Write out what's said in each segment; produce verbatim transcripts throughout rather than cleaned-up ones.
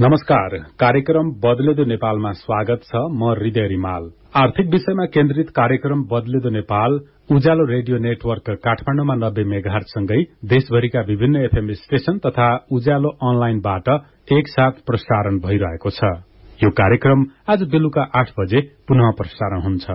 नमस्कार। कार्यक्रम बदलेदो नेपालमा स्वागत छ। म हृदय रिमाल। आर्थिक विषयमा केन्द्रित कार्यक्रम बदलेदो नेपाल उज्यालो रेडियो नेटवर्क काठमाडौँमा नब्बे मेगाहर्जसँगै देशभरिका विभिन्न एफएम स्टेशन तथा उज्यालो अनलाइनबाट एकसाथ प्रसारण भइरहेको छ। यो कार्यक्रम आज बेलुका आठ बजे पुनः प्रसारण हुन्छ।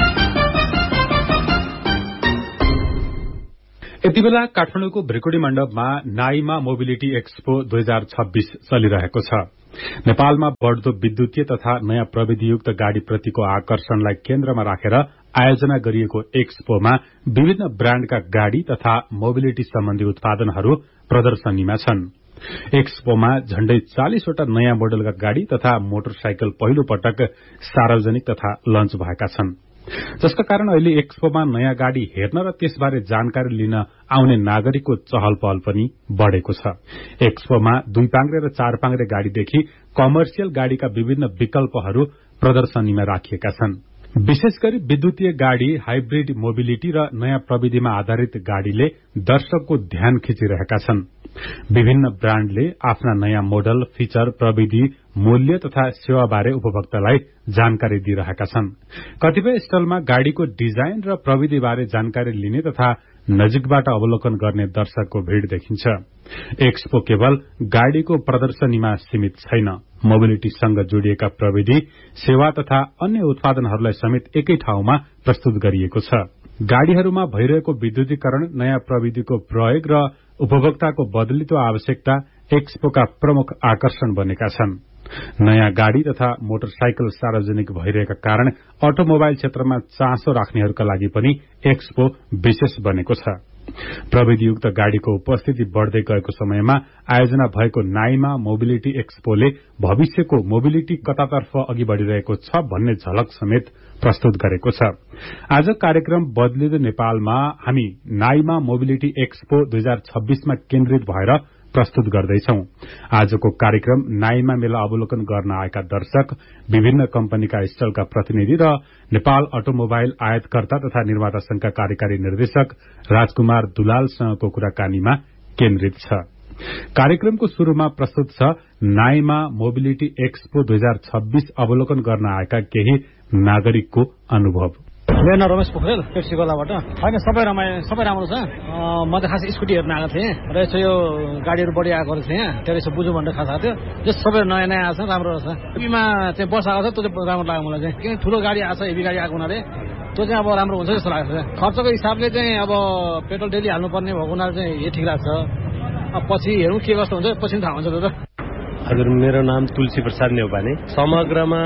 यति बेला काठमाडौँको भ्रिकुडी मण्डपमा नाइमा मोबिलिटी एक्सपो दुई हजार छब्बीस चलिरहेको छ। नेपालमा बढ़दो विद्युतीय तथा नयाँ प्रविधियुक्त गाड़ीप्रतिको आकर्षणलाई केन्द्रमा राखेर आयोजना गरिएको एक्सपोमा विभिन्न ब्राण्डका गाड़ी तथा मोबिलिटी सम्बन्धी उत्पादनहरू प्रदर्शनीमा छन्। एक्सपोमा झण्डै चालिसवटा नयाँ मोडलका गाड़ी तथा मोटरसाइकल पहिलो पटक सार्वजनिक तथा लन्च भएका छन्, जसका कारण अहिले एक्सपोमा नयाँ गाड़ी हेर्न र त्यसबारे जानकारी लिन आउने नागरिकको चहल पहल पनि बढ़ेको छ। एक्सपोमा दुई पाङ्ग्रे र चार पाङ्ग्रे गाड़ीदेखि कमर्सियल गाड़ीका विभिन्न विकल्पहरू प्रदर्शनीमा राखिएका छन्। विशेष गरी विद्युतीय गाड़ी, हाइब्रिड मोबिलिटी र नयाँ प्रविधिमा आधारित गाड़ीले दर्शकको ध्यान खिचिरहेका छन्। विभिन्न ब्राण्डले आफ्ना नयाँ मोडल, फीचर, प्रविधि, मूल्य तथा सेवाबारे उपभोक्तालाई जानकारी दिइरहेका छन्। कतिपय स्टलमा गाड़ीको डिजाइन र प्रविधिबारे जानकारी लिने तथा नजिकबाट अवलोकन गर्ने दर्शकको भीड़ देखिन्छ। एक्सपो केवल गाड़ीको प्रदर्शनीमा सीमित छैन। मोबिलिटीसँग जोडिएका प्रविधि, सेवा तथा अन्य उत्पादनहरूलाई समेत एकै ठाउँमा प्रस्तुत गरिएको छ। गाड़ीहरूमा भइरहेको विद्युतीकरण, नयाँ प्रविधिको प्रयोग र उपभोक्ताको बदलिदो आवश्यकता एक्सपोका प्रमुख आकर्षण बनेका छन्। नयाँ गाड़ी तथा मोटरसाइकल सार्वजनिक भइरहेका कारण अटोमोबाइल क्षेत्रमा चासो राख्नेहरूका लागि पनि एक्सपो विशेष बनेको छ। प्रविधियुक्त गाड़ीको उपस्थिति बढ़दै गएको समयमा आयोजना भएको नाइमा मोबिलिटी एक्सपोले भविष्यको मोबिलिटी कतातर्फ अघि बढ़िरहेको छ भन्ने झलक समेत प्रस्तुत गरेको छ। आज कार्यक्रम बदलिदो नेपालमा हामी नाइमा मोबिलिटी एक्सपो दुई हजार छब्बीसमा केन्द्रित भएर प्रस्तुत गर्दैछौं। आजको कार्यक्रम नाइमा मेला अवलोकन गर्न आएका दर्शक, विभिन्न कम्पनीका स्टलका प्रतिनिधि र नेपाल अटोमोबाइल आयातकर्ता तथा निर्माता संघका कार्यकारी निर्देशक राजकुमार दुलालसँगको कुराकानीमा केन्द्रित छ। कार्यक्रमको शुरूमा प्रस्तुत छ नाइमा मोबिलिटी एक्सपो दुई हजार छब्बीस अवलोकन गर्न आएका केही नागरिकको अनुभव। मेरो नाम रमेश पोखरेल, पेप्सी गोलाबाट। होइन, सबै रमाइ सबै राम्रो छ। म त खास स्कुटी हेर्न आएको थिएँ र यसो यो गाडीहरू बढी आएको रहेछ यहाँ, त्यहाँ यसो बुझौँ भनेर खास आएको थियो। यो सबै नयाँ नयाँ आएको छ, राम्रो रहेछ। इभीमा चाहिँ बस आएको छ, त्यो चाहिँ राम्रो लाग्यो मलाई चाहिँ। किन ठुलो गाडी आएको छ, इभी गाडी आएको हुनाले त्यो चाहिँ अब राम्रो हुन्छ जस्तो लाग्छ। खर्चको हिसाबले चाहिँ अब पेट्रोल डेली हाल्नुपर्ने भएको हुनाले चाहिँ यो ठिक लाग्छ। अब पछि हेरौँ के कस्तो हुन्छ, पछि थाहा हुन्छ त्यो त। हजुर, मेरो नाम तुलसी प्रसाद नेउपाने। समग्रमा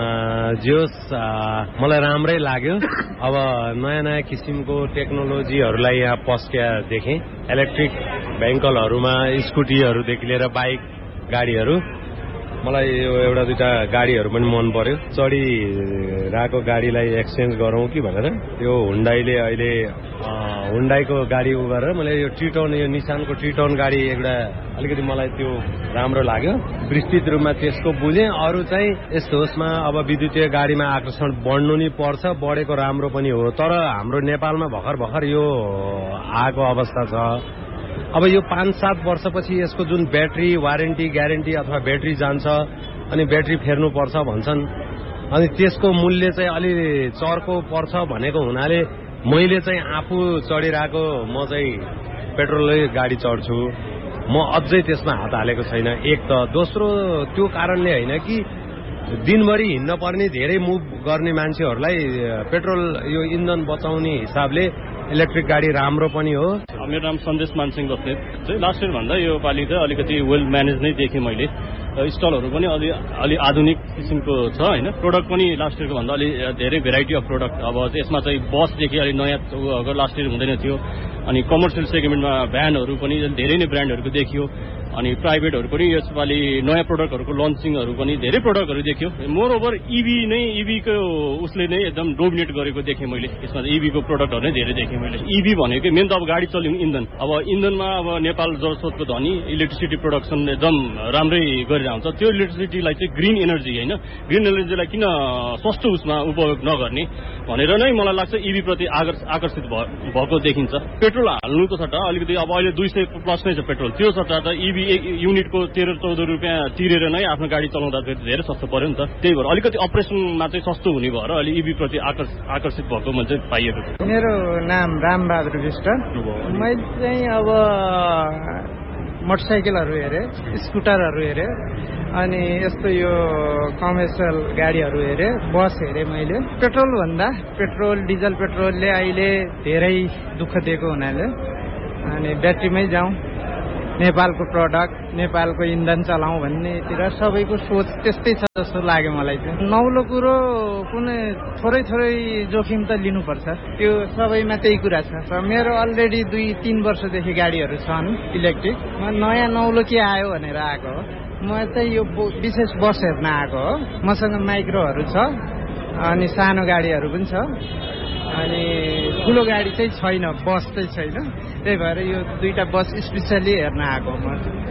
जोस मलाई राम्रै लाग्यो। अब नयाँ नयाँ किसिमको टेक्नोलोजीहरूलाई यहाँ पस्क्या देखेँ। इलेक्ट्रिक भेहिकलहरूमा स्कुटीहरूदेखि लिएर बाइक गाडीहरू, मलाई यो एउटा दुईटा गाडीहरू पनि मन पर्यो। चढिरहेको गाडीलाई एक्सचेन्ज गरौँ कि भनेर यो हुन्डाईले अहिले हुन्डाईको गाडी उ गरेर मैले यो ट्रिटोन, यो निसानको ट्रिटोन गाडी एउटा अलिकति मलाई त्यो राम्रो लाग्यो। विस्तृत रूपमा त्यसको बुझेँ। अरू चाहिँ यस्तो होसमा अब विद्युतीय गाडीमा आकर्षण बढ्नु नि पर्छ, बढेको राम्रो पनि हो। तर हाम्रो नेपालमा भर्खर भर्खर यो आएको अवस्था छ। अब यो पाँच सात वर्षपछि यसको जुन ब्याट्री वारेन्टी ग्यारेन्टी अथवा ब्याट्री जान्छ अनि ब्याट्री फेर्नु पर्छ भन्छन्, अनि त्यसको मूल्य चाहिँ अलि चर्को पर्छ भनेको हुनाले मैले चाहिँ आफू चढिरहेको म चाहिँ पेट्रोलै गाडी चढ्छु। म अझै त्यसमा हात हालेको छैन। एक त दोस्रो त्यो कारणले होइन कि दिनभरि हिँड्न पर्ने, धेरै मुभ गर्ने मान्छेहरूलाई पेट्रोल यो इन्धन बचाउने हिसाबले इलेक्ट्रिक गाडी राम्रो पनि हो। मेरो नाम सन्देश मानसिंह बस्नेत। चाहिँ लास्ट इयर भन्दा यो पालि त अलिकति वेल म्यानेज नै देखेँ मैले। स्टलहरू पनि अलि अलि आधुनिक किसिमको छ होइन। प्रोडक्ट पनि लास्ट इयरको भन्दा अलि धेरै भेराइटी अफ प्रोडक्ट। अब यसमा चाहिँ बसदेखि अलि नयाँ अगर लास्ट इयर हुँदैन थियो। अनि कमर्सियल सेगमेन्टमा भ्यानहरू पनि धेरै नै ब्रान्डहरूको देखियो। अनि प्राइभेटहरू पनि यसपालि नयाँ प्रोडक्टहरूको लन्चिङहरू पनि धेरै प्रोडक्टहरू देखियो। मोर ओभर इभी नै इभीको उसले नै एकदम डोमिनेट गरेको देखेँ मैले। यसमा इभीको प्रोडक्टहरू नै धेरै देखेँ मैले। इभी भनेको मेन त अब गाडी चल्ने इन्धन। अब इन्धनमा अब नेपाल जलस्रोतको धनी, इलेक्ट्रिसिटी प्रोडक्सन एकदम राम्रै गरेर आउँछ। त्यो इलेक्ट्रिसिटीलाई चाहिँ ग्रिन एनर्जी होइन, ग्रिन एनर्जीलाई किन सस्तो उसमा उपयोग नगर्ने भनेर नै मलाई लाग्छ इभी प्रति आकर्षित भएको देखिन्छ। पेट्रोल हाल्नुको सट्टा अलिकति अब अहिले दुई सय प्लस नै छ पेट्रोल, त्यो सट्टा त इभी एक युनिटको तेह्र चौध रुपियाँ तिरेर नै आफ्नो गाडी चलाउँदाखेरि धेरै सस्तो पर्यो नि त। त्यही भएर अलिकति अपरेसनमा चाहिँ सस्तो हुने भएर अलि इभी प्रति आकर्षित भएको मैले चाहिँ पाइएको छ। मेरो नाम रामबहादुर विष्ट। मैले चाहिँ अब मोटरसाइकलहरू हेरेँ, स्कुटरहरू हेरेँ, अनि यस्तो यो कमर्सियल गाडीहरू हेरेँ, बस हेरेँ मैले। पेट्रोल भन्दा पेट्रोल डिजल पेट्रोलले अहिले धेरै दुःख दिएको हुनाले अनि ब्याट्रीमै जाउँ, नेपालको प्रडक्ट, नेपालको इन्धन चलाउँ भन्नेतिर सबैको सोच त्यस्तै छ जस्तो लाग्यो मलाई चाहिँ। नौलो कुरो कुनै थोरै थोरै जोखिम त लिनुपर्छ, त्यो सबैमा त्यही कुरा छ। मेरो अलरेडी दुई तिन वर्षदेखि गाडीहरू छन् इलेक्ट्रिक। म नयाँ नौलो के आयो भनेर आएको हो। म चाहिँ यो विशेष बस हेर्न आएको हो। मसँग माइक्रोहरू छ अनि सानो गाडीहरू पनि छ, अनि ठुलो गाडी चाहिँ छैन, बस चाहिँ छैन। त्यही भएर यो दुईटा बस स्पेसली हेर्न आएको म।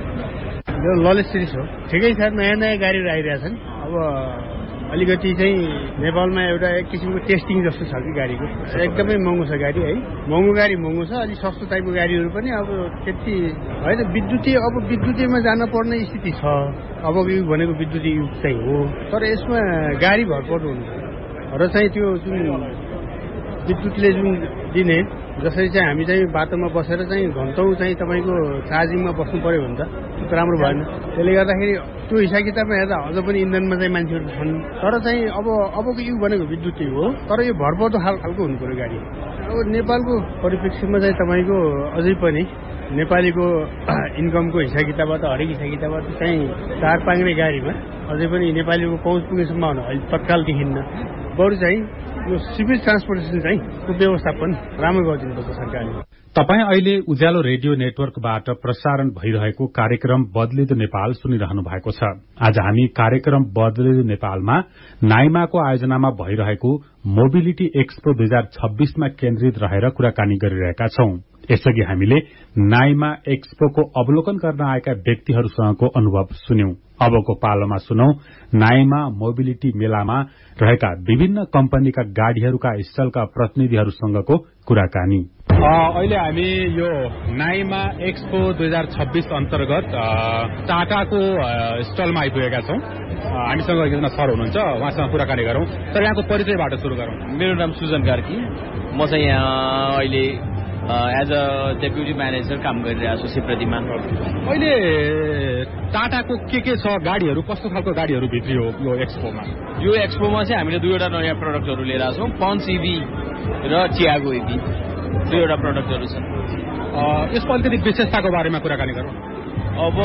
यो ललित सिरिज हो, ठिकै छ। नयाँ नयाँ गाडीहरू आइरहेछन्। अब अलिकति चाहिँ नेपालमा एउटा एक किसिमको टेस्टिङ जस्तो छ कि गाडीको। एकदमै महँगो छ गाडी है, महँगो गाडी महँगो छ। अलिक सस्तो टाइपको गाडीहरू पनि अब त्यति होइन। विद्युतीय अब विद्युतीयमा जान पर्ने स्थिति छ। अबको युग भनेको विद्युतीय युग चाहिँ हो, तर यसमा गाडी भरपर्दो हुन्छ र चाहिँ त्यो जुन विद्युतले जुन दिने, जसरी चाहिँ हामी चाहिँ बाटोमा बसेर चाहिँ घन्टौँ चाहिँ तपाईँको चार्जिङमा बस्नु पऱ्यो भने त त्यो राम्रो भएन। त्यसले गर्दाखेरि त्यो हिसाब किताबमा हेर्दा अझ पनि इन्धनमा चाहिँ मान्छेहरू छन्, तर चाहिँ अब अबको युग भनेको विद्युतीय हो, तर यो भरपर्दो खाल खालको हुनु पऱ्यो गाडी। अब नेपालको परिप्रेक्ष्यमा चाहिँ तपाईँको अझै पनि नेपालीको इन्कमको हिसाब किताबबाट हरेक हिसाब किताबबाट चाहिँ चार पाङ्ग्रे गाडीमा अझै पनि नेपालीको पहुँच पुग्ने सम्भावना अहिले तत्काल देखिन्न। बरु चाहिँ यो सिभिल ट्रान्सपोर्टेसन चाहिँ को व्यवस्थापन राम्रो गरिदिनुपर्छ सरकारले। तपाईँ अहिले उज्यालो रेडियो नेटवर्कबाट प्रसारण भइरहेको कार्यक्रम बदलिदो नेपाल सुनिरहनु भएको छ। आज हामी कार्यक्रम बदलिदो नेपालमा नाइमाको आयोजनामा भइरहेको मोबिलिटी एक्सपो दुई हजार छब्बीसमा केन्द्रित रहेर कुराकानी गरिरहेका छौं। यसअघि हामीले नाइमा एक्सपोको अवलोकन गर्न आएका व्यक्तिहरूसँगको अनुभव सुन्यौं। अबको पालोमा सुनौ नाइमा मोबिलिटी मेलामा रहेका विभिन्न कम्पनीका गाड़ीहरूका स्टलका प्रतिनिधिहरूसँगको कुराकानी। अहिले हामी यो नाइमा एक्सपो दुई हजार छब्बीस अन्तर्गत टाटाको स्टलमा आइपुगेका छौं। हामीसँग एकजना सर हुनुहुन्छ, उहाँसँग कुराकानी गरौं। सर, यहाँको परिचयबाट सुरु गरौं। मेरो नाम सुजन कार्की, म चाहिँ यहाँ अहिले एज अ डेप्युटी म्यानेजर काम गरिरहेको छु सिप्रतिमा। अहिले टाटाको के के छ गाडीहरू, कस्तो खालको गाडीहरू भित्री हो यो एक्सपोमा? यो एक्सपोमा चाहिँ हामीले दुईवटा नयाँ प्रडक्टहरू लिएर आएको छौँ, पन्च इभी र चियागो इभी, दुईवटा प्रडक्टहरू छन्। यसको अलिकति विशेषताको बारेमा कुराकानी गरौँ। अब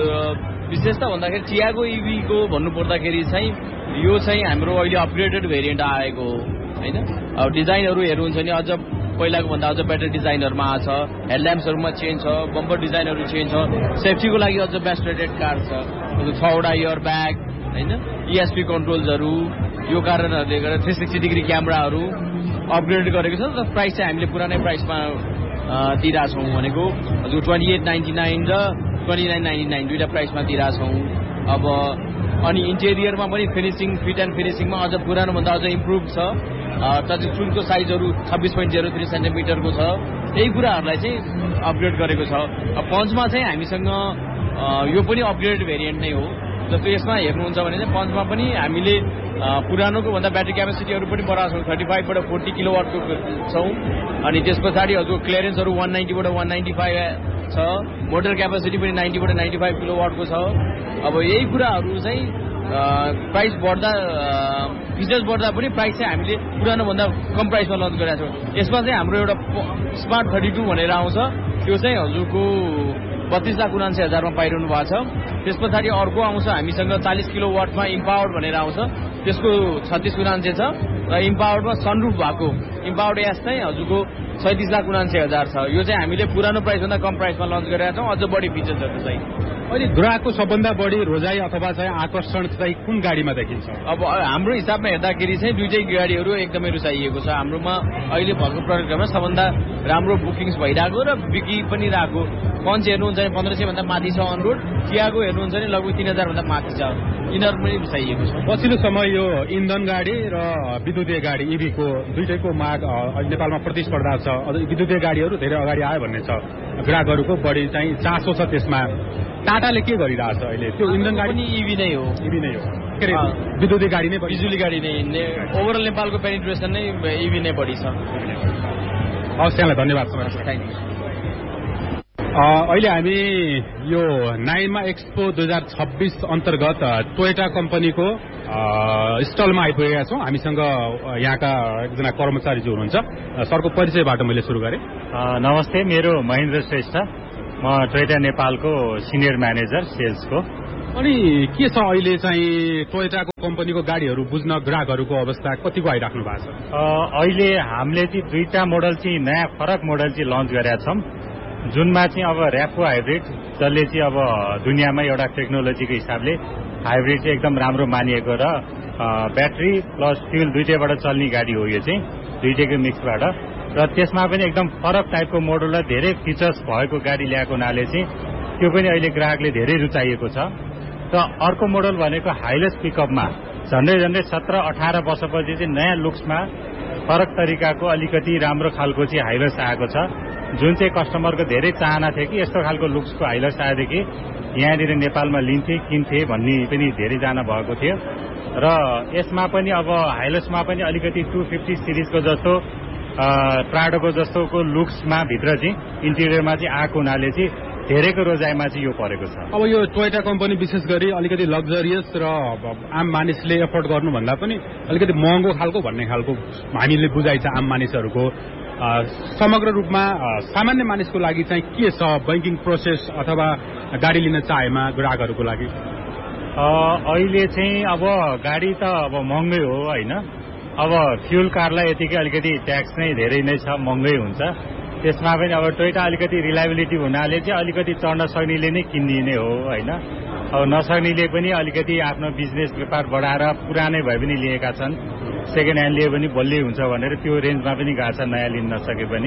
विशेषता भन्दाखेरि चियागो इभीको भन्नुपर्दाखेरि चाहिँ यो चाहिँ हाम्रो अहिले अपग्रेडेड भेरिएन्ट आएको हो होइन। अब डिजाइनहरू हेर्नुहुन्छ भने अझ पहिलाको भन्दा अझ बेटर डिजाइनहरूमा आएको छ, हेडल्याम्प्सहरूमा चेन्ज छ, बम्पर डिजाइनहरू चेन्ज छ, सेफ्टीको लागि अझ बेस्ट रेटेड कार छ, छवटा इयर ब्याग होइन, इएसपी कन्ट्रोल्सहरू, यो कारणहरूले गर्दा थ्री सिक्सटी डिग्री क्यामेराहरू अपग्रेड गरेको छ। तर प्राइस चाहिँ हामीले पुरानै प्राइसमा दिइरहेछौँ, भनेको हजुर ट्वेन्टी एट नाइन्टी नाइन र ट्वेन्टी नाइन नाइन्टी नाइन दुईवटा प्राइसमा दिइरहेछौँ। अब अनि इन्टेरियरमा पनि फिनिसिङ, फिट एन्ड फिनिसिङमा अझ पुरानोभन्दा अझ इम्प्रुभ छ। टच स्क्रिनको साइजहरू छब्बिस पोइन्ट जेरो थ्री सेन्टिमिटरको छ। यही कुराहरूलाई चाहिँ अपग्रेड गरेको छ। अब पन्चमा चाहिँ हामीसँग यो पनि अपग्रेड भेरिएन्ट नै हो। जस्तो यसमा हेर्नुहुन्छ भने चाहिँ पन्चमा पनि हामीले पुरानोको भन्दा ब्याट्री क्यापेसिटीहरू पनि बढाएको छौँ, थर्टी फाइभबाट फोर्टी किलो वाटको छौँ। अनि त्यस पछाडि हजुर क्लियरेन्सहरू वान नाइन्टीबाट वान नाइन्टी फाइभ छ, मोटर क्यापेसिटी पनि नाइन्टीबाट नाइन्टी फाइभ किलो वाटको छ। अब यही कुराहरू चाहिँ प्राइस बढ्दा, फिचर्स बढ्दा पनि प्राइस चाहिँ हामीले पुरानोभन्दा कम प्राइसमा लन्च गरेका छौँ। यसमा चाहिँ हाम्रो एउटा स्मार्ट थर्टी टू भनेर आउँछ, त्यो चाहिँ हजुरको बत्तीस लाख उनासी हजारमा पाइरहनु भएको छ। त्यस पछाडि अर्को आउँछ हामीसँग चालिस किलो वाटमा इम्पावर्ड भनेर आउँछ, त्यसको छत्तिस उनान्से छ। र इम्पावर्डमा सनरुफ भएको इम्पावर्ड एस चाहिँ हजुरको सैतिस लाख उनान्से हजार छ। यो चाहिँ हामीले पुरानो प्राइसभन्दा कम प्राइसमा लन्च गरेका छौँ, अझ बढी फिचर्सहरू चाहिँ। अहिले ग्राहकको सबभन्दा बढी रोजाइ अथवा चाहिँ आकर्षण चाहिँ कुन गाडीमा देखिन्छ? अब हाम्रो हिसाबमा हेर्दाखेरि चाहिँ दुईटै गाडीहरू एकदमै रुचाइएको छ। हाम्रोमा अहिले भएको प्रडक्टहरूमा सबभन्दा राम्रो बुकिङ्स भइरहेको र बिक्री पनि रहेको। पन्च हेर्नुहुन्छ भने पन्ध्र सय भन्दा माथि छ अन रोड, चियागो हेर्नुहुन्छ भने लगभग तीन हजार भन्दा माथि छ। यिनीहरू पनि चाहिएको छ। पछिल्लो समय यो इन्धन गाडी र विद्युतीय गाडी इभीको दुईटैको माग नेपालमा प्रतिस्पर्धा छ। अझ विद्युतीय गाडीहरू धेरै अगाडि आयो भन्ने छ, ग्राहकहरूको बढी चाहिँ चासो छ त्यसमा। टाटाले के गरिरहेछ अहिले? त्यो इन्धन गाडी पनि इभी नै हो, इभी नै हो के अरे विद्युतीय गाडी नै, बिजुली गाडी नै। ओभरअल नेपालको पेनिट्रेसन नै इभी नै बढी छ। हवस्, त्यहाँलाई धन्यवाद। Thank you. अहिले हामी यो नाइमा एक्सपो दुई हजार छब्बिस अन्तर्गत टोयोटा कम्पनीको स्टलमा आइपुगेका छौँ। हामीसँग यहाँका एकजना कर्मचारी जो हुनुहुन्छ, सरको परिचयबाट मैले सुरु गरेँ। नमस्ते, मेरो महेन्द्र श्रेष्ठ, म टोयोटा नेपालको सिनियर म्यानेजर सेल्सको। अनि के छ अहिले चाहिँ टोयोटाको कम्पनीको गाडीहरू बुझ्न ग्राहकहरूको अवस्था कतिको आइराख्नु भएको छ? अहिले हामीले चाहिँ दुईटा मोडल चाहिँ नयाँ फरक मोडल चाहिँ लन्च गरेका छौँ, जुनमा चाहिँ अब ऱ्यापो हाइब्रिड, जसले चाहिँ अब दुनियाँमा एउटा टेक्नोलोजीको हिसाबले हाइब्रिड चाहिँ एकदम राम्रो मानिएको र ब्याट्री प्लस फ्युल दुइटैबाट चल्ने गाडी हो यो चाहिँ, दुइटैको मिक्सबाट। र त्यसमा पनि एकदम फरक टाइपको मोडल र धेरै फिचर्स भएको गाडी ल्याएको हुनाले चाहिँ त्यो पनि अहिले ग्राहकले धेरै रुचाइएको छ। र अर्को मोडल भनेको हाइलेस पिकअपमा झन्डै झन्डै सत्र अठार वर्षपछि चाहिँ नयाँ लुक्समा फरक तरिकाको अलिकति राम्रो खालको चाहिँ हाइलेस आएको छ, जुन चाहिँ कस्टमरको धेरै चाहना थियो कि यस्तो खालको लुक्सको हाइलेस आएदेखि यहाँनिर नेपालमा लिन्थे किन्थे भन्ने पनि धेरैजना भएको थियो। र यसमा पनि अब हाइलेसमा पनि अलिकति टू फिफ्टी सिरिजको जस्तो प्राडोको जस्तोको लुक्समा भित्र चाहिँ इन्टिरियरमा चाहिँ आएको हुनाले चाहिँ धेरैको रोजाइमा चाहिँ यो परेको छ। अब यो टोयोटा कम्पनी विशेष गरी अलिकति लग्जरियस र आम मानिसले एफोर्ड गर्नुभन्दा पनि अलिकति महँगो खालको भन्ने खालको हामीले बुझाइ छ आम मानिसहरूको। समग्र रूपमा सामान्य मानिसको लागि चाहिँ के छ बैंकिङ प्रोसेस अथवा गाडी लिन चाहेमा ग्राहकहरूको लागि? अहिले चाहिँ अब गाडी त अब महँगै हो होइन, अब फ्युल कारलाई यतिकै अलिकति ट्याक्स नै धेरै नै छ, महँगै हुन्छ। त्यसमा पनि अब टोयोटा अलिकति रिलायबिलिटी हुनाले चाहिँ अलिकति चढ्न सक्नेले नै किन्ने नै हो होइन। अब नसक्नेले पनि अलिकति आफ्नो बिजनेस व्यापार बढाएर पुरानै भए पनि लिएका छन्, सेकेन्ड ह्यान्ड लिए पनि बलियै हुन्छ भनेर त्यो रेन्जमा पनि गएको छ, नयाँ लिन नसके पनि।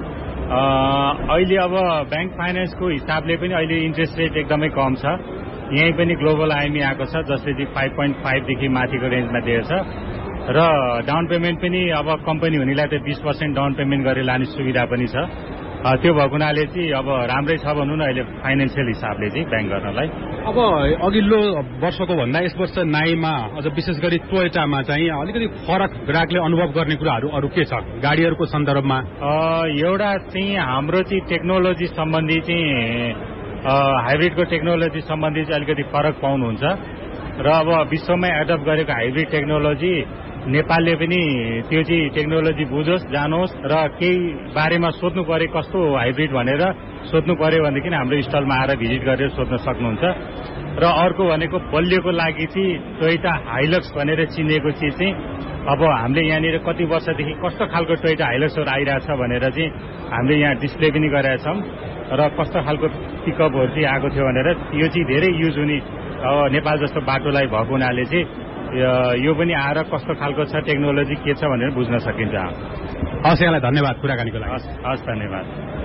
अहिले अब ब्याङ्क फाइनेन्सको हिसाबले पनि अहिले इन्ट्रेस्ट रेट एकदमै कम छ। यहीँ पनि ग्लोबल आइएमई आएको छ, जसले चाहिँ फाइभ पोइन्ट फाइभदेखि माथिको रेन्जमा दिएको छ। र डाउन पेमेन्ट पनि अब कम्पनी हुनेलाई त बिस पर्सेन्ट डाउन पेमेन्ट गरेर लाने सुविधा पनि छ। त्यो भएको हुनाले चाहिँ अब राम्रै छ भनौँ न अहिले फाइनेन्सियल हिसाबले चाहिँ ब्याङ्क गर्नलाई। अब अघिल्लो वर्षको भन्दा यस वर्ष नाइमा अझ विशेष गरी टोयोटामा चाहिँ अलिकति फरक ग्राहकले अनुभव गर्ने कुराहरू अरू के छ गाडीहरूको सन्दर्भमा? एउटा चाहिँ हाम्रो चाहिँ टेक्नोलोजी सम्बन्धी चाहिँ हाइब्रिडको टेक्नोलोजी सम्बन्धी चाहिँ अलिकति फरक पाउनुहुन्छ। र अब विश्वमै एडप्ट गरेको हाइब्रिड टेक्नोलोजी नेपालले पनि त्यो चाहिँ टेक्नोलोजी बुझोस्, जानोस् र केही बारेमा सोध्नु पर्यो कस्तो हाइब्रिड भनेर सोध्नु पर्यो भनेदेखि हाम्रो स्टलमा आएर भिजिट गरेर सोध्न सक्नुहुन्छ। र अर्को भनेको बलियोको लागि चाहिँ टोयोटा हाइलक्स भनेर चिनिएको चिज चाहिँ अब हामीले यहाँनिर कति वर्षदेखि कस्तो खालको टोयोटा हाइलक्सहरू आइरहेछ भनेर चाहिँ हामीले यहाँ डिस्प्ले पनि गरेका छौँ। र कस्तो खालको पिकअपहरू चाहिँ आएको थियो भनेर यो चाहिँ धेरै युज हुने अब नेपाल जस्तो बाटोलाई भएको हुनाले चाहिँ यो पनि आएर कस्तो खालको छ टेक्नोलोजी के छ भनेर बुझ्न सकिन्छ। हस्, यहाँलाई धन्यवाद कुराकानीको लागि। हस्, धन्यवाद।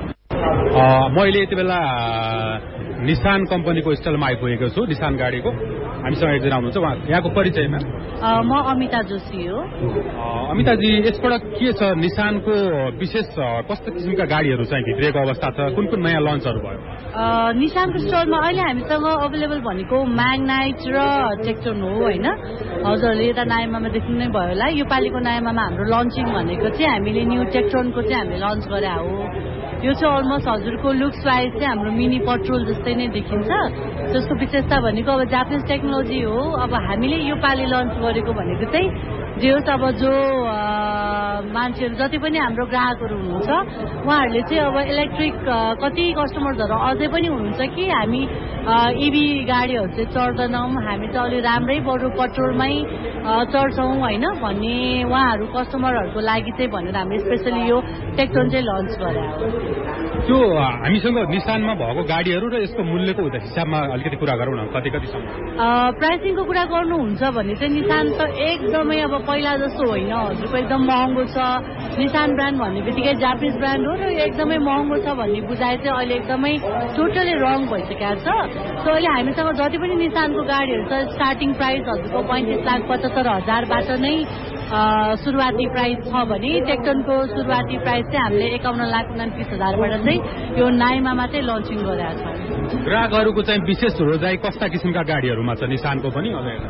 मैले यति बेला निसान कम्पनीको स्टलमा आइपुगेको छु, निसान गाडीको। हामीसँग एकजना हुनुहुन्छ, उहाँ यहाँको परिचयमा? म अमिता जोशी हो। अमिताजी, यसबाट के छ निसानको विशेष कस्तो किसिमका गाडीहरू चाहिँ भित्रिएको अवस्था छ, कुन कुन नयाँ लन्चहरू भयो? निसानको स्टलमा अहिले हामीसँग अभाइलेबल भनेको म्याग्नाइट र टेक्टोन हो होइन। हजुरहरूले यता नाइमामा देख्नु नै भयो होला। यो पालिको नाइमामा हाम्रो लन्चिङ भनेको चाहिँ हामीले न्यू टेक्टोनको चाहिँ हामीले लन्च गरे हो। यो चाहिँ अलमोस्ट हजुरको लुक्स वाइज चाहिँ हाम्रो मिनी पेट्रोल जस्तै नै देखिन्छ। जसको विशेषता भनेको अब जापानिज टेक्नोलोजी हो। अब हामीले यो पालि लन्च गरेको भनेको चाहिँ जे होस्, अब जो मान्छेहरू जति पनि हाम्रो ग्राहकहरू हुनुहुन्छ उहाँहरूले चाहिँ अब इलेक्ट्रिक कति कस्टमर्सहरू अझै पनि हुनुहुन्छ कि हामी इभी गाडीहरू चाहिँ चढ्दैनौँ, हामी चाहिँ अलिक राम्रै बरु पेट्रोलमै चढ्छौँ होइन भन्ने उहाँहरू कस्टमरहरूको लागि चाहिँ भनेर हामीले स्पेसली यो टेक्टोन चाहिँ लन्च गरे हो। त्यो हामीसँग निसानमा भएको गाडीहरू र यसको मूल्यको हिसाबमा अलिकति कुरा गरौँ न, कति कतिसम्म प्राइसिङको कुरा गर्नुहुन्छ भने चाहिँ निसान त एकदमै अब पहिला जस्तो होइन, हजुरको एकदम महँगो छ। निसान ब्रान्ड भन्ने बित्तिकै जापानिज ब्रान्ड हो र एकदमै महँगो छ भन्ने बुझाइ चाहिँ अहिले एकदमै टोटली रङ भइसकेको छ। सो अहिले हामीसँग जति पनि निशानको गाडीहरू छ स्टार्टिङ प्राइस हजुरको पैँतिस लाख पचहत्तर हजारबाट नै सुरुवाती प्राइस छ भने टेक्टनको सुरुवाती प्राइस चाहिँ हामीले एकाउन्न लाख उन्तिस हजारबाट चाहिँ यो नाइमामा चाहिँ लन्चिङ गरेका छौँ। ग्राहकहरूको चाहिँ विशेष रोजाइ कस्ता किसिमका गाडीहरूमा छ निशानको पनि?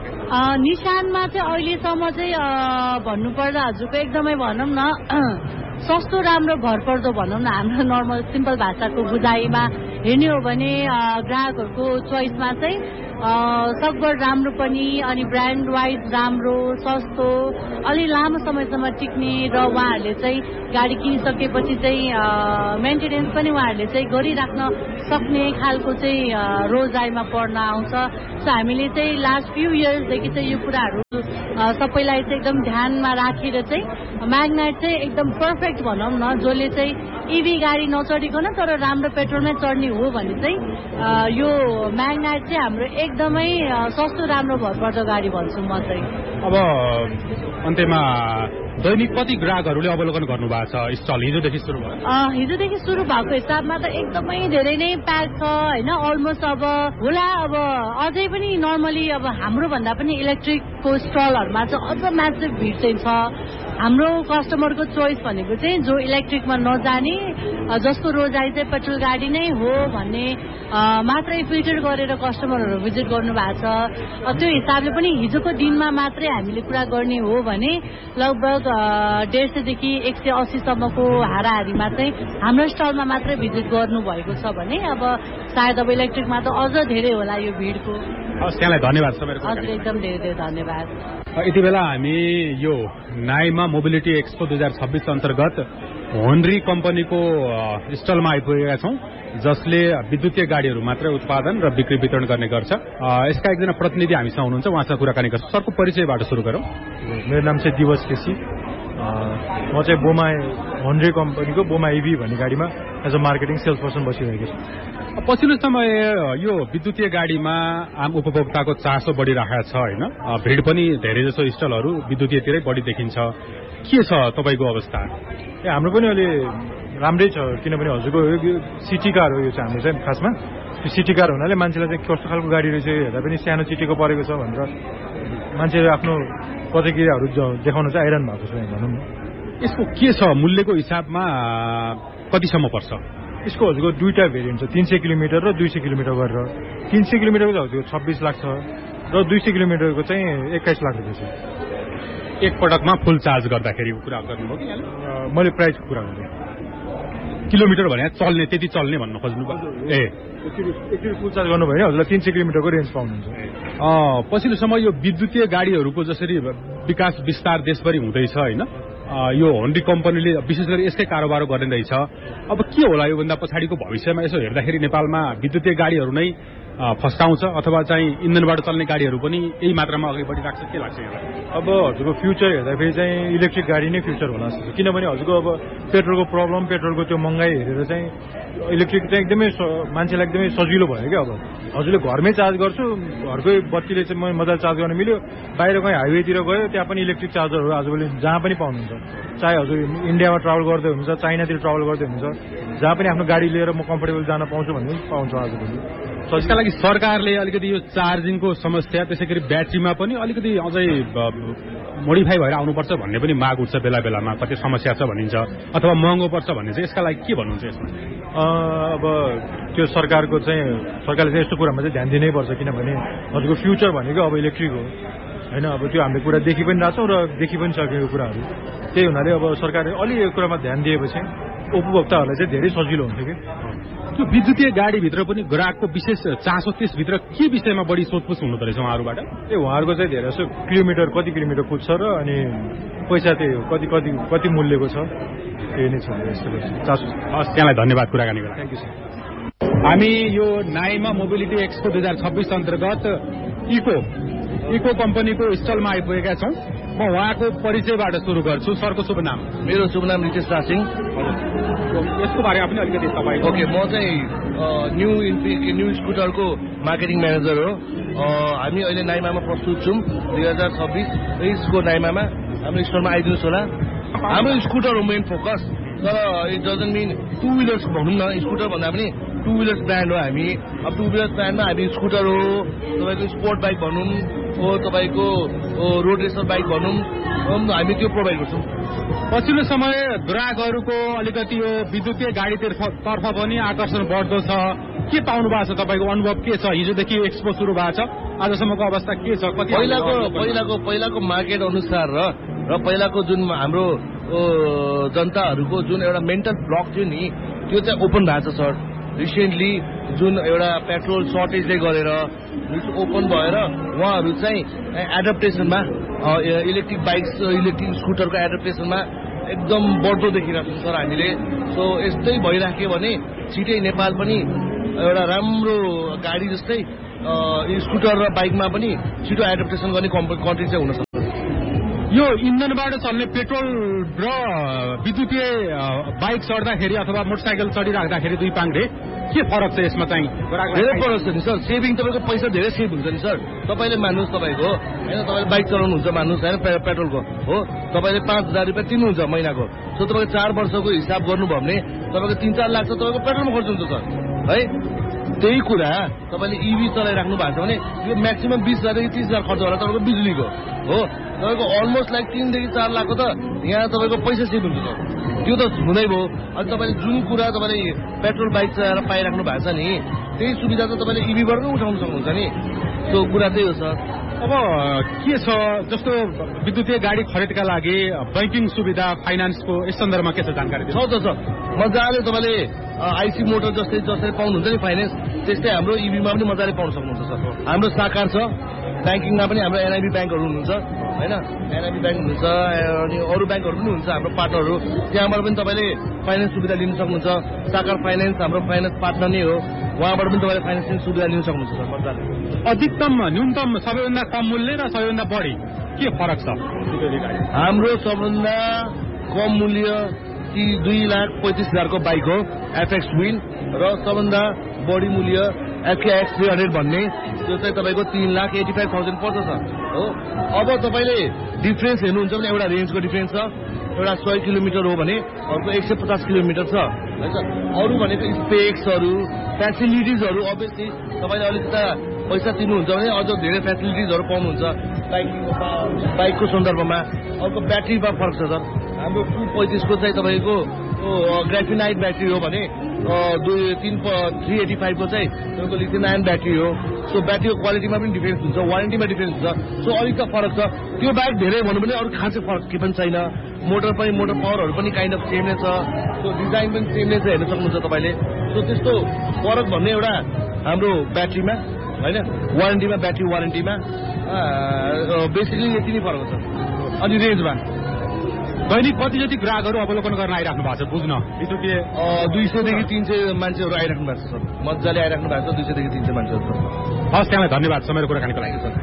निशानमा चाहिँ अहिलेसम्म चाहिँ भन्नुपर्दा हजुरको एकदमै भनौँ न सस्तो राम्रो भरपर्दो भनौँ न हाम्रो नर्मल सिम्पल भाषाको बुझाइमा हेर्ने हो भने ग्राहकहरूको चोइसमा चाहिँ सकभर राम्रो पनि अनि ब्रान्ड वाइज राम्रो सस्तो अलि लामो समयसम्म टिक्ने र उहाँहरूले चाहिँ गाडी किनिसकेपछि चाहिँ मेन्टेनेन्स पनि उहाँहरूले चाहिँ गरिराख्न सक्ने खालको चाहिँ रोजाइमा पर्न आउँछ। सो हामीले चाहिँ लास्ट फ्यु इयर्सदेखि चाहिँ यो कुराहरू सबैलाई चाहिँ एकदम ध्यानमा राखेर चाहिँ म्याग्नाइट चाहिँ एकदम पर्फेक्ट भनौँ न जसले चाहिँ इभी गाडी नचढिकन तर राम्रो पेट्रोलमै चढ्ने हो भने चाहिँ यो म्याग्नाइट चाहिँ हाम्रो एकदमै सस्तो राम्रो भरपर्दो गाडी भन्छु म चाहिँ। अब अन्त्यमा दैनिक कति ग्राहकहरूले अवलोकन गर्नु भएको छ स्टल हिजोदेखि सुरु भयो? हिजोदेखि सुरु भएको हिसाबमा त एकदमै धेरै नै प्याक छ होइन। अलमोस्ट अब होला अब अझै पनि नर्मली अब हाम्रो भन्दा पनि इलेक्ट्रिकको स्टलहरूमा चाहिँ अझ म्यासिभ भिड चाहिँ छ। हाम्रो कस्टमरको चोइस भनेको चाहिँ जो इलेक्ट्रिकमा नजाने जसको रोजाइ चाहिँ पेट्रोल गाडी नै हो भन्ने मात्रै फिल्टर गरेर कस्टमरहरू भिजिट गर्नु भएको छ। त्यो हिसाबले पनि हिजोको दिनमा मात्रै हामीले कुरा गर्ने हो भने लगभग डेढ सयदेखि एक सय अस्सीसम्मको हाराहारीमा चाहिँ हाम्रो स्टलमा मात्रै भिजिट गर्नु भएको छ भने अब सायद अब इलेक्ट्रिकमा त अझ धेरै होला यो भिडको। त्यहाँलाई धन्यवाद। हजुर एकदम धेरै धेरै धन्यवाद। यति बेला हामी यो नाइमा मोबिलिटी एक्सपो दुई हजार छब्बिस अन्तर्गत होन्ड्री कम्पनीको स्टलमा आइपुगेका छौँ जसले विद्युतीय गाडीहरू मात्रै उत्पादन र बिक्री वितरण गर्ने गर्छ। यसका एकजना प्रतिनिधि हामीसँग हुनुहुन्छ, उहाँसँग कुराकानी गर्छौँ। सरको परिचयबाट सुरु गरौँ। मेरो नाम चाहिँ दिवस केसी, म चाहिँ बोमा होन्ड्री कम्पनीको बोमा इभी भन्ने गाडीमा as a marketing sales person बसिरहेको छु। पछिल्लो समय यो विद्युतीय गाडीमा आम उपभोक्ताको चासो बढिरहेको छ होइन, भिड पनि धेरै जसो स्टलहरू विद्युतीयतिरै बढी देखिन्छ। के छ तपाईँको अवस्था? ए हाम्रो पनि अलि राम्रै छ, किनभने हजुरको सिटी कार हो यो चाहिँ हाम्रो चाहिँ खासमा। त्यो सिटी कार हुनाले मान्छेलाई चाहिँ कस्तो खालको गाडी रहेछ हेर्दा पनि सानो चिटीको परेको छ भनेर मान्छेले आफ्नो प्रतिक्रियाहरू देखाउन चाहिँ आइरहनु भएको छ भनौँ न। यसको के छ मूल्यको हिसाबमा कतिसम्म पर्छ? यसको हजुरको दुईवटा भेरिएन्ट छ, तिन सय किलोमिटर र दुई सय किलोमिटर गरेर। तिन सय किलोमिटरको चाहिँ हजुरको छब्बिस लाख छ र दुई सय किलोमिटरको चाहिँ एक्काइस लाख रुपियाँ छ। एक पटकमा फुल चार्ज गर्दाखेरि कुरा गर्नुभयो कि मैले प्राइसको कुरा गरेँ। किलोमिटर भने चल्ने त्यति चल्ने भन्नु खोज्नु ए एकचोटि फुल चार्ज गर्नु भयो भने हजुरलाई तिन सय किलोमिटरको रेन्ज पाउनुहुन्छ। पछिल्लो समय यो विद्युतीय गाडीहरूको जसरी विकास विस्तार देशभरि हुँदैछ होइन, यो होन्डी कम्पनीले विशेष गरी यसकै कारोबार गर्ने रहेछ। अब के होला योभन्दा पछाडिको भविष्यमा यसो हेर्दाखेरि नेपालमा विद्युतीय गाडीहरू नै फस्टाउँछ अथवा चाहिँ इन्धनबाट चल्ने गाडीहरू पनि यही मात्रामा अघि बढिरहेको छ? के लाग्छ यसलाई? अब हजुरको फ्युचर हेर्दाखेरि चाहिँ इलेक्ट्रिक गाडी नै फ्युचर होला जस्तो छ, किनभने हजुरको अब पेट्रोलको प्रब्लम पेट्रोलको त्यो महँगाई हेरेर चाहिँ इलेक्ट्रिक चाहिँ एकदमै मान्छेलाई एकदमै सजिलो भयो क्या। अब हजुरले घरमै चार्ज गर्छु, घरकै बत्तीले चाहिँ म मजाले चार्ज गर्न मिल्यो, बाहिर कहीँ हाइवेतिर गयो त्यहाँ पनि इलेक्ट्रिक चार्जरहरू आजभोलि जहाँ पनि पाउनुहुन्छ। चाहे हजुर इन्डियामा ट्राभल गर्दै हुनुहुन्छ, चाइनातिर ट्राभल गर्दै हुनुहुन्छ, जहाँ पनि आफ्नो गाडी लिएर म कम्फर्टेबल जान पाउँछु भन्ने पाउँछ आजभोलि। यसका लागि सरकारले अलिकति यो चार्जिङको समस्या त्यसै गरी ब्याट्रीमा पनि अलिकति अझै मोडिफाई भएर आउनुपर्छ भन्ने पनि माग उठ्छ बेला बेलामा। कति समस्या छ भनिन्छ अथवा महँगो पर्छ भन्ने चाहिँ यसका लागि के भन्नुहुन्छ यसमा? अब त्यो सरकारको चाहिँ सरकारले चाहिँ यस्तो कुरामा चाहिँ ध्यान दिनै पर्छ, किनभने हजुरको फ्युचर भनेको अब इलेक्ट्रिक हो होइन। अब त्यो हामीले कुरा देखि पनि रहेछौँ र देखि पनि सकेको कुराहरू। त्यही हुनाले अब सरकारले अलि यो कुरामा ध्यान दिएपछि उपभोक्ताहरूलाई चाहिँ धेरै सजिलो हुन्छ कि। त्यो विद्युतीय गाडीभित्र पनि ग्राहकको विशेष चासो त्यसभित्र के विषयमा बढी सोधपुछ हुँदो रहेछ उहाँहरूबाट? ए उहाँहरूको चाहिँ धेरै जस्तो किलोमिटर कति किलोमिटर कुद्छ र अनि पैसा त्यही हो कति कति कति मूल्यको छ, त्यही नै छ चासो। हस्, त्यहाँलाई धन्यवाद कुराकानी गर्दा। Thank you sir. हामी यो नाइमा मोबिलिटी एक्सपो दुई हजार छब्बिस अन्तर्गत इको इको कम्पनीको स्टलमा आइपुगेका छौँ। म उहाँको परिचयबाट सुरु गर्छु। सरको शुभ नाम? मेरो शुभ नाम रितेश रासिङ। यसको बारेमा पनि अलिकति तपाईँ? ओके, म चाहिँ न्यू न्यू स्कुटरको मार्केटिङ म्यानेजर हो। हामी अहिले नाइमामा प्रस्तुत छौँ दुई हजार छब्बिस यसको नाइमामा हाम्रो स्टलमा आइदिनुहोस् होला। हाम्रो स्कुटर हो मेन फोकस, तर it doesn't mean to wheelers भनौँ न, स्कुटर भन्दा पनि टु विलर्स ब्रान्ड हो हामी। अब टु विलर्स ब्रान्डमा हामी स्कुटर हो, तपाईँको स्पोर्ट बाइक भनौँ, हो तपाईँको रोड रेसर बाइक भनौँ, हामी त्यो प्रोभाइड गर्छौँ। पछिल्लो समय ग्राहकहरूको अलिकति यो विद्युतीय गाडीतर्फ पनि आकर्षण बढ्दो छ। के पाउनु भएको छ, तपाईँको अनुभव के छ? हिजोदेखि एक्सपो सुरु भएको छ, आजसम्मको अवस्था के छ? कति पहिलाको पहिलाको पहिलाको मार्केट अनुसार र र पहिलाको जुन हाम्रो जनताहरूको जुन एउटा मेन्टल ब्लक थियो नि, त्यो चाहिँ ओपन भएको छ सर। रिसेन्टली जुन एउटा पेट्रोल सर्टेजले गरेर ओपन भएर उहाँहरू चाहिँ एडप्टेसनमा इलेक्ट्रिक बाइक्स इलेक्ट्रिक स्कुटरको एडप्टेसनमा एकदम बढ्दो देखिरहेको छौँ सर हामीले। सो यस्तै भइराख्यो भने छिटै नेपाल पनि एउटा राम्रो गाडी जस्तै स्कुटर र बाइकमा पनि छिटो एडप्टेसन गर्ने कन्ट्री चाहिँ हुन सक्छ। यो इन्धनबाट चल्ने पेट्रोल र विद्युतीय बाइक चढ्दाखेरि अथवा मोटरसाइकल चढिराख्दाखेरि दुई पाङ्ग्रे के फरक छ यसमा चाहिँ? धेरै फरक छ नि सर। सेभिङ तपाईँको पैसा धेरै सेभ हुन्छ नि सर। तपाईँले मान्नुहोस् तपाईँको होइन, तपाईँले बाइक चलाउनुहुन्छ मान्नुहोस् होइन, पेट्रोलको हो, तपाईँले पाँच हजार रुपियाँ तिर्नुहुन्छ महिनाको। सो तपाईँको चार वर्षको हिसाब गर्नुभयो भने तपाईँको तिन चार लाख त तपाईँको पेट्रोलमा खर्च हुन्छ सर है। त्यही कुरा तपाईँले इभी चलाइराख्नु भएको छ भने यो म्याक्सिमम् बिस हजारदेखि तिस हजार खर्च होला तपाईँको बिजुलीको हो। तपाईँको अलमोस्ट लाइक तिनदेखि चार लाखको त यहाँ तपाईँको पैसा सेभ हुन्छ सर। त्यो त हुँदै भयो। अनि तपाईँले जुन कुरा तपाईँले पेट्रोल बाइक चलाएर पाइराख्नु भएको छ नि, त्यही सुविधा त तपाईँले इभीबाट पनि उठाउनु सक्नुहुन्छ नि। त्यो कुरा त्यही हो सर। अब के छ, जस्तो विद्युतीय गाडी खरिदका लागि बैंकिङ सुविधा, फाइनान्सको यस सन्दर्भमा के छ जानकारी छ त छ। मजाले तपाईँले आइसी मोटर जस्तै जसरी पाउनुहुन्छ नि फाइनेन्स, त्यस्तै हाम्रो इभीमा पनि मजाले पाउन सक्नुहुन्छ सर। हाम्रो साकार छ, ब्याङ्किङमा पनि हाम्रो एनआइबी ब्याङ्कहरू हुनुहुन्छ होइन, एनआइबी ब्याङ्क हुनुहुन्छ अनि अरू ब्याङ्कहरू पनि हुन्छ हाम्रो पार्टनरहरू। त्यहाँबाट पनि तपाईँले फाइनेन्स सुविधा लिन सक्नुहुन्छ। साकार फाइनेन्स हाम्रो फाइनेन्स पार्टनर नै हो, उहाँबाट पनि तपाईँले फाइनेन्सियल सुविधा लिन सक्नुहुन्छ सर मजाले। अधिकतम न्यूनतम सबैभन्दा कम मूल्य र सबैभन्दा बढी के फरक छ? हाम्रो सबभन्दा कम मूल्य कि दुई लाख पैँतिस हजारको बाइक हो एफएक्स विन, र सबभन्दा बढी मूल्य एसकेएक्स थ्री हन्ड्रेड भन्ने, त्यो चाहिँ तपाईँको तिन लाख एटी फाइभ थाउजन्ड पर्छ सर हो। अब तपाईँले डिफ्रेन्स हेर्नुहुन्छ भने एउटा रेन्जको डिफ्रेन्स छ, एउटा सय किलोमिटर हो भने अर्को एक सय पचास किलोमिटर छ है सर। अरू भनेको स्पेक्सहरू, फेसिलिटिजहरू अभियसली तपाईँले अलिकति पैसा तिर्नुहुन्छ भने अझ धेरै फेसिलिटिजहरू पाउनुहुन्छ बाइकिङको बाइकको सन्दर्भमा। अर्को ब्याट्रीमा फरक छ सर। हाम्रो टू पैँतिसको चाहिँ तपाईँको ग्राफिनाइट ब्याट्री हो भने दुई तिन थ्री एटी फाइभको चाहिँ तपाईँको लिथियम आयन ब्याट्री हो। सो ब्याट्रीको क्वालिटीमा पनि डिफ्रेन्स हुन्छ, वारेन्टीमा डिफ्रेन्स हुन्छ। सो अलिक त फरक छ। त्यो बाइक धेरै भनौँ भने अरू खासै फरक के पनि छैन। मोटर पनि मोटर पावरहरू पनि काइन्ड अफ सेम नै छ, सो डिजाइन पनि सेम नै छ, हेर्न सक्नुहुन्छ तपाईँले। सो त्यस्तो फरक भन्ने एउटा हाम्रो ब्याट्रीमा होइन, वारेन्टीमा ब्याट्री वारेन्टीमा बेसिकली यति नै फरक छ। अनि रेन्जमा दैनिक कति जति ग्राहकहरू अवलोकन गर्न आइराख्नु भएको छ बुझ्न? विद्युतीय दुई सयदेखि तिन सय मान्छेहरू आइराख्नु भएको छ सर, मजाले आइराख्नु भएको छ दुई सयदेखि तिन सय मान्छेहरू छ। हस्, त्यहाँलाई धन्यवाद समयको कुराकानीको लागि सर।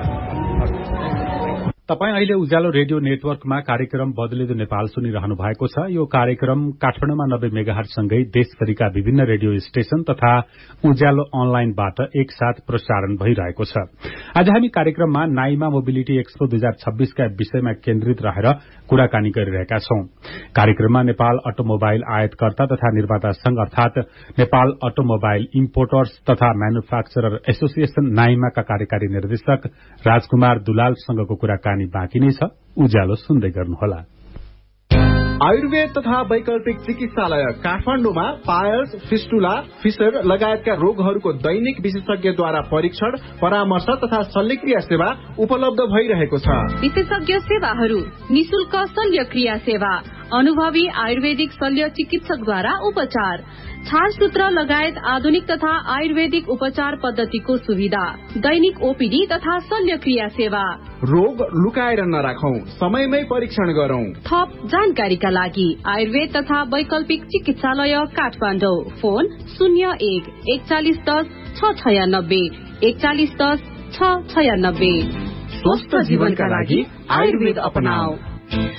तपाईँ अहिले उज्यालो रेडियो नेटवर्कमा कार्यक्रम बदलिँदो नेपाल सुनिरहनु भएको छ। यो कार्यक्रम काठमाडौँमा नब्बे मेगाहर्जसँगै देशभरिका विभिन्न रेडियो स्टेशन तथा उज्यालो अनलाइनबाट एकसाथ प्रसारण भइरहेको छ। आज हामी कार्यक्रममा नाइमा मोबिलिटी एक्सपो दुई हजार छब्बीसका विषयमा केन्द्रित रहेर कुराकानी गरिरहेका छौं। कार्यक्रममा नेपाल अटोमोबाइल आयातकर्ता तथा निर्माता संघ अर्थात नेपाल अटोमोबाइल इम्पोर्टर्स तथा म्यानुफ्याक्चरर एसोसिएशन नाइमाका कार्यकारी निर्देशक राजकुमार दुलालसँगको कुराकानी बाँकी नै छ। उज्यालो सुन्दै गर्नुहोला। आयुर्वेद तथा वैकल्पिक चिकित्सालय काठमाडौँमा पायल्स, फिस्टुला, फिसर लगायतका रोगहरूको दैनिक विशेषज्ञद्वारा परीक्षण, परामर्श तथा शल्यक्रिया सेवा उपलब्ध भइरहेको छ। विशेषज्ञ सेवाहरू, निशुल्क शल्यक्रिया सेवा, अनुभवी आयुर्वेदिक शल्य चिकित्सकद्वारा उपचार, छालसूत्र लगायत आधुनिक तथा आयुर्वेदिक उपचार पद्धतिको सुविधा, दैनिक ओपीडी तथा शल्यक्रिया सेवा। रोग लुकाएर नराखौं, समयमै परीक्षण गरौं। थप जानकारीका लागि आयुर्वेद तथा वैकल्पिक चिकित्सालय काठमाडौँ, फोन शून्य एक एकचालिस दस छ छयानब्बे एकचालिस दस छ छयानब्बे। स्वस्थ जीवनका लागि आयुर्वेद अपनाऊ।